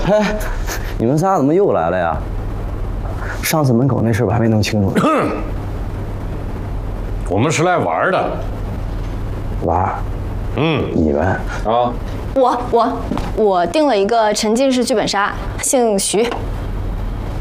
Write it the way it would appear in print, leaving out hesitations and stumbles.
嘿，你们仨怎么又来了呀？上次门口那事我还没弄清楚。 我们是来玩的。 玩？你们啊？我定了一个沉浸式剧本杀，姓徐，